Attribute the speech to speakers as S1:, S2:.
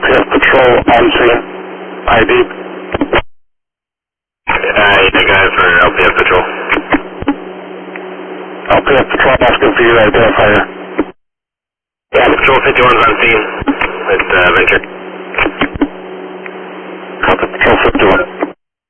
S1: LPF Patrol on scene. ID.
S2: The guy for LPF Patrol.
S1: LPF Patrol asking for your identifier.
S2: Yeah, Patrol 51's on scene.